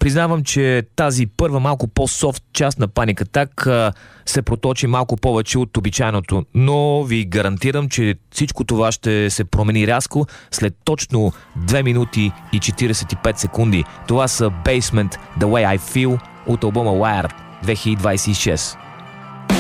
Признавам, че тази първа малко по-софт част на Panic Attack се проточи малко повече от обичайното, но ви гарантирам, че всичко това ще се промени рязко след точно 2 минути и 45 секунди. Това са Basement The Way I Feel от албума Wired 2026.